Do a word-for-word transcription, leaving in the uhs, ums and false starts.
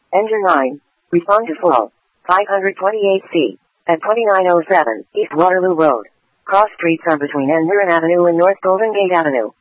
Engine nine. Respond to full. five twenty-eight C. At twenty-nine oh seven East Waterloo Road. Cross streets are between Van Buren Avenue and North Golden Gate Avenue.